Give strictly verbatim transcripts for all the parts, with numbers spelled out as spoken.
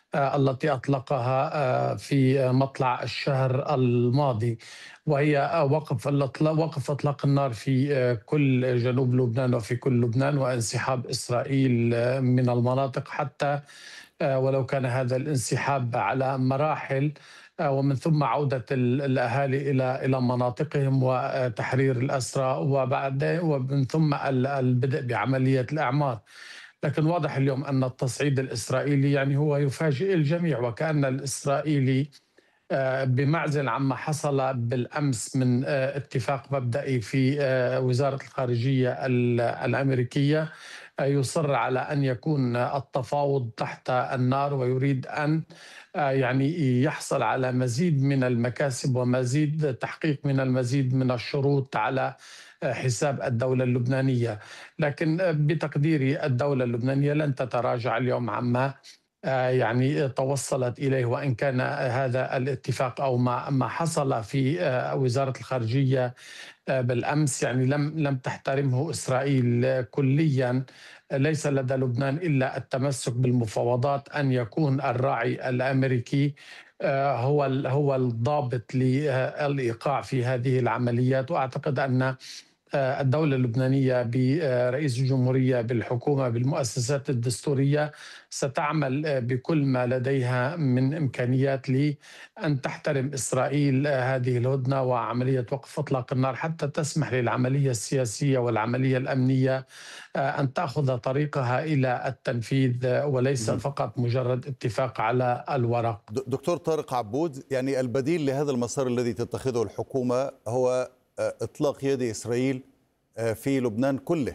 التي أطلقها في مطلع الشهر الماضي، وهي وقف الإطلاق وقف إطلاق النار في كل جنوب لبنان وفي كل لبنان، وانسحاب إسرائيل من المناطق، حتى ولو كان هذا الانسحاب على مراحل، ومن ثم عودة الأهالي إلى إلى مناطقهم وتحرير الأسرى، وبعد ومن ثم البدء بعملية الإعمار. لكن واضح اليوم أن التصعيد الإسرائيلي يعني هو يفاجئ الجميع، وكأن الإسرائيلي آه، بمعزل عما حصل بالأمس من آه، اتفاق مبدئي في آه، وزارة الخارجية الأمريكية، آه، يصر على أن يكون التفاوض تحت النار، ويريد أن آه، يعني يحصل على مزيد من المكاسب ومزيد تحقيق من المزيد من الشروط على آه، حساب الدولة اللبنانية. لكن آه، بتقديري الدولة اللبنانية لن تتراجع اليوم عما آه، يعني توصلت إليه، وإن كان هذا الاتفاق أو ما ما حصل في آه، وزارة الخارجية آه، بالأمس يعني لم لم تحترمه إسرائيل آه، كليا. ليس لدى لبنان إلا التمسك بالمفاوضات، أن يكون الراعي الأمريكي آه، هو هو الضابط للإيقاع في هذه العمليات. وأعتقد أن الدولة اللبنانية برئيس الجمهورية بالحكومة بالمؤسسات الدستورية ستعمل بكل ما لديها من إمكانيات لأن تحترم إسرائيل هذه الهدنة وعملية وقف إطلاق النار، حتى تسمح للعملية السياسية والعملية الأمنية أن تأخذ طريقها إلى التنفيذ، وليس فقط مجرد اتفاق على الورق. دكتور طارق عبود، يعني البديل لهذا المسار الذي تتخذه الحكومة هو إطلاق يد إسرائيل في لبنان كله.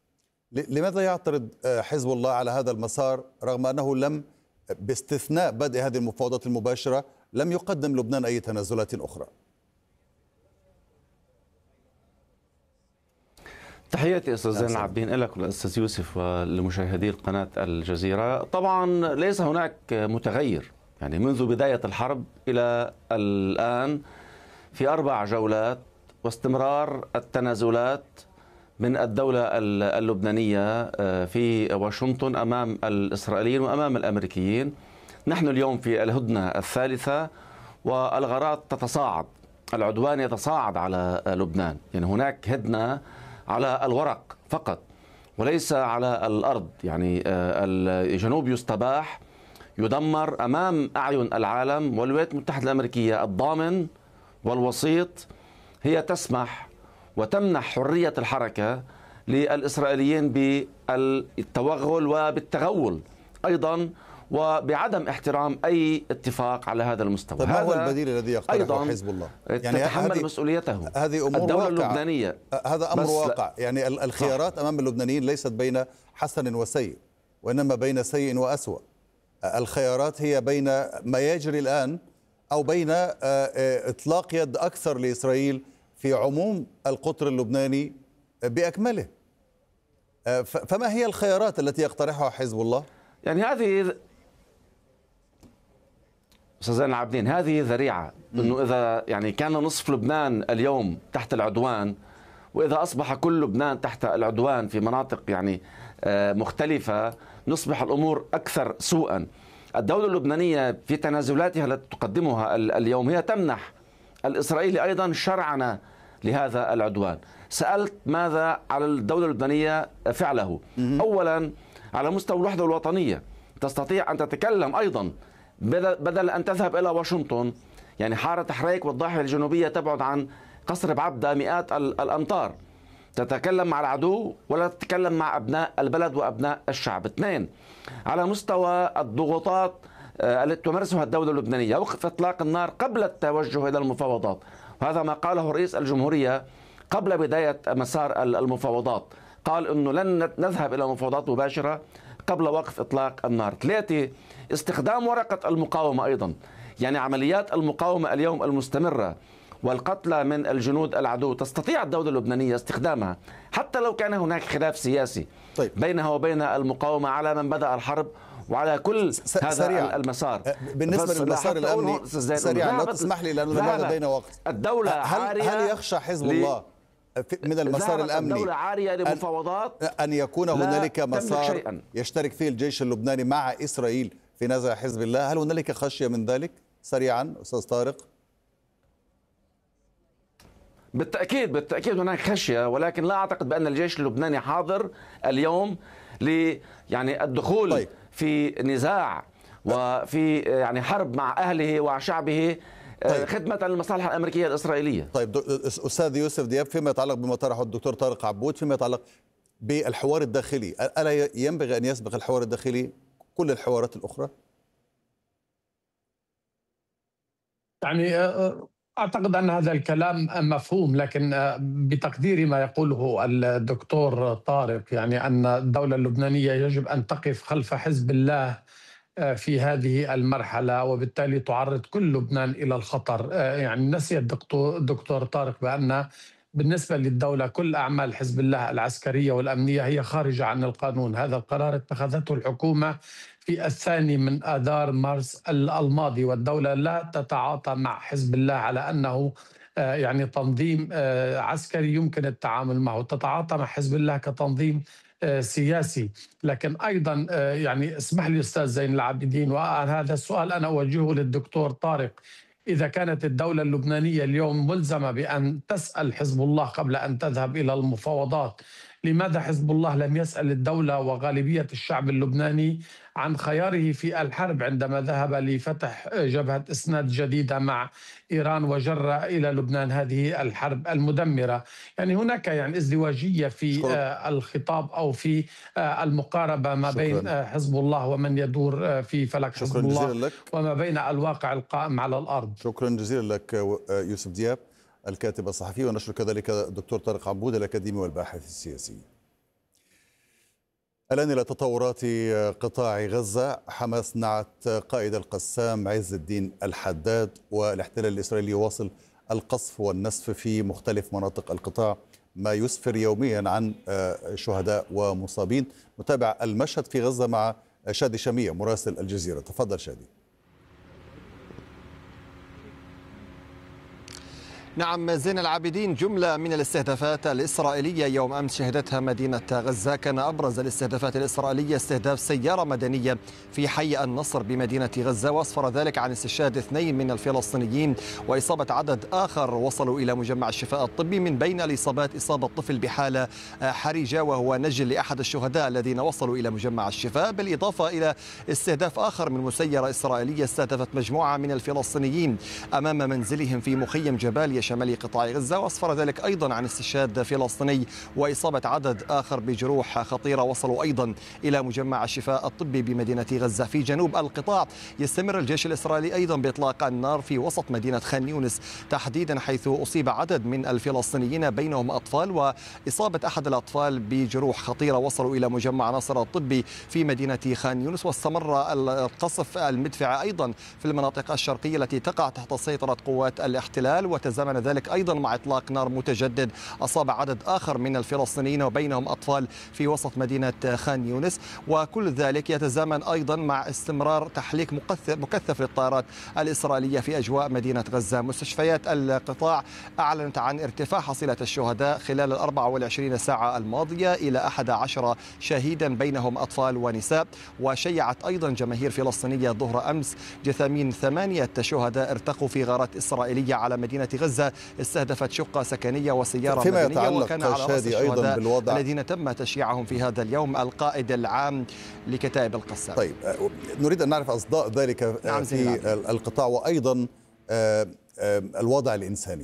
لماذا يعترض حزب الله على هذا المسار رغم أنه لم، باستثناء بدء هذه المفاوضات المباشرة، لم يقدم لبنان أي تنازلات أخرى؟ تحياتي أستاذ زين العابدين لك والأستاذ يوسف ولمشاهدي قناة الجزيرة. طبعا ليس هناك متغير، يعني منذ بداية الحرب إلى الآن في أربع جولات واستمرار التنازلات من الدولة اللبنانية في واشنطن أمام الإسرائيليين وأمام الأمريكيين. نحن اليوم في الهدنة الثالثة والغارات تتصاعد، العدوان يتصاعد على لبنان، يعني هناك هدنة على الورق فقط وليس على الأرض. يعني الجنوب يستباح، يدمر أمام أعين العالم، والولايات المتحدة الأمريكية الضامن والوسيط هي تسمح وتمنح حرية الحركة للإسرائيليين بالتوغل وبالتغول أيضا، وبعدم احترام أي اتفاق على هذا المستوى. طيب، ما هو البديل الذي يقترحه حزب الله؟ يعني تتحمل مسؤوليته هذه أمور الدولة واقع. اللبنانية. هذا أمر واقع، يعني الخيارات أمام اللبنانيين ليست بين حسن وسيء، وإنما بين سيء وأسوأ. الخيارات هي بين ما يجري الآن أو بين إطلاق يد أكثر لإسرائيل في عموم القطر اللبناني بأكمله. فما هي الخيارات التي يقترحها حزب الله؟ يعني هذه أستاذ زين العابدين هذه ذريعة، أنه إذا يعني كان نصف لبنان اليوم تحت العدوان، وإذا أصبح كل لبنان تحت العدوان في مناطق يعني مختلفة، نصبح الأمور أكثر سوءا. الدولة اللبنانية في تنازلاتها التي تقدمها اليوم هي تمنح الإسرائيلي أيضا شرعنة لهذا العدوان. سألت ماذا على الدولة اللبنانية فعله؟ أولا على مستوى الوحدة الوطنية تستطيع أن تتكلم أيضا بدل أن تذهب إلى واشنطن. يعني حارة حريك والضاحية الجنوبية تبعد عن قصر بعبدة مئات الأمتار، تتكلم مع العدو ولا تتكلم مع أبناء البلد وأبناء الشعب. اثنين، على مستوى الضغوطات التي تمارسها الدولة اللبنانية، وقف إطلاق النار قبل التوجه إلى المفاوضات، وهذا ما قاله رئيس الجمهورية قبل بداية مسار المفاوضات، قال أنه لن نذهب إلى مفاوضات مباشرة قبل وقف إطلاق النار. ثلاثة، استخدام ورقة المقاومة أيضا، يعني عمليات المقاومة اليوم المستمرة والقتلى من الجنود العدو تستطيع الدولة اللبنانية استخدامها حتى لو كان هناك خلاف سياسي طيب. بينها وبين المقاومة على من بدأ الحرب وعلى كل هذا سريعا. المسار. بالنسبة للمسار الأمني سريعا لو تسمح لي لأنه ما لدينا وقت. الدولة هل, عارية هل يخشى حزب الله من المسار الأمني الدولة عارية لمفاوضات أن يكون هنالك مسار يشترك فيه الجيش اللبناني مع إسرائيل في نزع حزب الله. هل هنالك خشية من ذلك؟ سريعا أستاذ طارق. بالتأكيد بالتأكيد هناك خشية، ولكن لا أعتقد بأن الجيش اللبناني حاضر اليوم ل يعني الدخول طيب. في نزاع وفي يعني حرب مع أهله وشعبه طيب. خدمة للمصالح الأمريكية الإسرائيلية. طيب أستاذ يوسف دياب، فيما يتعلق بما طرحه الدكتور طارق عبود فيما يتعلق بالحوار الداخلي، ألا ينبغي أن يسبق الحوار الداخلي كل الحوارات الأخرى؟ يعني أعتقد أن هذا الكلام مفهوم، لكن بتقدير ما يقوله الدكتور طارق يعني أن الدولة اللبنانية يجب أن تقف خلف حزب الله في هذه المرحلة، وبالتالي تعرض كل لبنان إلى الخطر. يعني نسي الدكتور دكتور طارق بأن بالنسبة للدولة كل أعمال حزب الله العسكرية والأمنية هي خارجة عن القانون. هذا القرار اتخذته الحكومة في الثاني من آذار مارس الماضي، والدولة لا تتعاطى مع حزب الله على أنه يعني تنظيم عسكري يمكن التعامل معه، تتعاطى مع حزب الله كتنظيم سياسي. لكن أيضا يعني اسمح لي أستاذ زين العابدين، وهذا السؤال أنا أوجهه للدكتور طارق، إذا كانت الدولة اللبنانية اليوم ملزمة بأن تسأل حزب الله قبل أن تذهب إلى المفاوضات، لماذا حزب الله لم يسأل الدولة وغالبية الشعب اللبناني عن خياره في الحرب عندما ذهب لفتح جبهة إسناد جديدة مع إيران وجر إلى لبنان هذه الحرب المدمرة؟ يعني هناك يعني ازدواجية في شكرا. الخطاب أو في المقاربة ما شكرا. بين حزب الله ومن يدور في فلك حزب الله وما بين الواقع القائم على الأرض. شكرا جزيلا لك يوسف دياب الكاتب الصحفي، ونشر كذلك الدكتور طارق عبود الأكاديمي والباحث السياسي. الآن إلى تطورات قطاع غزة. حماس نعت قائد القسام عز الدين الحداد، والاحتلال الإسرائيلي يواصل القصف والنسف في مختلف مناطق القطاع، ما يسفر يوميا عن شهداء ومصابين. نتابع المشهد في غزة مع شادي شامية مراسل الجزيرة. تفضل شادي. نعم زين العابدين، جملة من الاستهدافات الإسرائيلية يوم أمس شهدتها مدينة غزة. كان أبرز الاستهدافات الإسرائيلية استهداف سيارة مدنية في حي النصر بمدينة غزة، وأسفر ذلك عن استشهاد اثنين من الفلسطينيين وإصابة عدد آخر وصلوا إلى مجمع الشفاء الطبي. من بين الإصابات إصابة طفل بحالة حرجة وهو نجل لأحد الشهداء الذين وصلوا إلى مجمع الشفاء، بالإضافة إلى استهداف آخر من مسيرة إسرائيلية استهدفت مجموعة من الفلسطينيين أمام منزلهم في مخيم جباليا شمالي قطاع غزة، وأسفر ذلك أيضا عن استشهاد فلسطيني وإصابة عدد آخر بجروح خطيرة وصلوا أيضا إلى مجمع الشفاء الطبي بمدينة غزة. في جنوب القطاع يستمر الجيش الإسرائيلي أيضا بإطلاق النار في وسط مدينة خان يونس تحديدا، حيث أصيب عدد من الفلسطينيين بينهم أطفال، وإصابة أحد الأطفال بجروح خطيرة وصلوا إلى مجمع ناصر الطبي في مدينة خان يونس. واستمر القصف المدفعة أيضا في المناطق الشرقية التي تقع تحت سيطرة قوات الاحتلال، وتزامن ذلك أيضا مع إطلاق نار متجدد أصاب عدد آخر من الفلسطينيين وبينهم أطفال في وسط مدينة خان يونس. وكل ذلك يتزامن أيضا مع استمرار تحليق مكثف للطائرات الإسرائيلية في أجواء مدينة غزة. مستشفيات القطاع أعلنت عن ارتفاع حصيلة الشهداء خلال الأربع والعشرين ساعة الماضية إلى أحد عشر شهيدا بينهم أطفال ونساء. وشيعت أيضا جماهير فلسطينية ظهر أمس جثامين ثمانية شهداء ارتقوا في غارات إسرائيلية على مدينة غزة استهدفت شقة سكنية وسيارة مدنية. وكان على رأس الشهداء بالوضع الذين تم تشييعهم في هذا اليوم القائد العام لكتائب القسام. طيب نريد أن نعرف أصداء ذلك نعم في القطاع وأيضا الوضع الإنساني.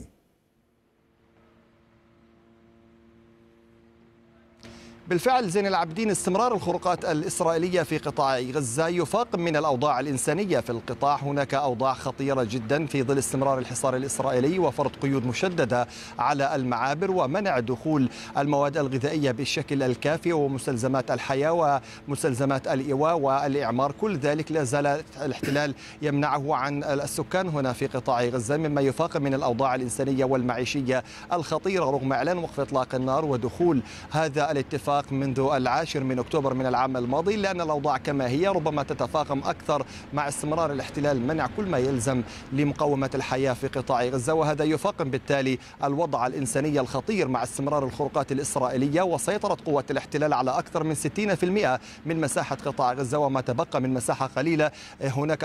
بالفعل زين العابدين، استمرار الخروقات الإسرائيلية في قطاع غزة يفاقم من الأوضاع الإنسانية في القطاع. هناك أوضاع خطيرة جدا في ظل استمرار الحصار الإسرائيلي وفرض قيود مشددة على المعابر ومنع دخول المواد الغذائية بالشكل الكافي ومستلزمات الحياة ومستلزمات الإيواء والإعمار. كل ذلك لا زال الاحتلال يمنعه عن السكان هنا في قطاع غزة، مما يفاقم من الأوضاع الإنسانية والمعيشية الخطيرة رغم إعلان وقف إطلاق النار ودخول هذا الاتفاق الاتفاق منذ العاشر من أكتوبر من العام الماضي، لأن الأوضاع كما هي ربما تتفاقم أكثر مع استمرار الاحتلال منع كل ما يلزم لمقاومة الحياة في قطاع غزة، وهذا يفاقم بالتالي الوضع الإنساني الخطير مع استمرار الخروقات الإسرائيلية وسيطرة قوة الاحتلال على أكثر من ستين بالمئة من مساحة قطاع غزة، وما تبقى من مساحة قليلة هناك